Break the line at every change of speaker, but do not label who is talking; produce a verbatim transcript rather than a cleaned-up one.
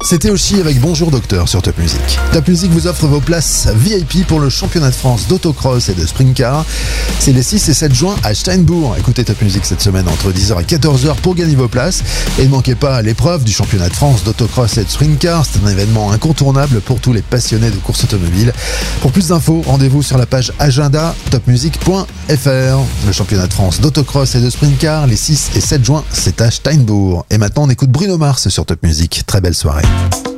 C'était Oshi avec Bonjour Docteur sur Top Music. Top Music vous offre vos places V I P pour le championnat de France d'autocross et de sprint car. C'est les six et sept juin à Steinbourg. Écoutez Top Music cette semaine entre dix heures et quatorze heures pour gagner vos places. Et ne manquez pas l'épreuve du championnat de France d'autocross et de sprint car. C'est un événement incontournable pour tous les passionnés de course automobile. Pour plus d'infos, rendez-vous sur la page agenda top music point f r. Le championnat de France d'autocross et de sprint car, les six et sept juin, c'est à Steinbourg. Et maintenant, on écoute Bruno Mars sur Top Music. Très belle soirée.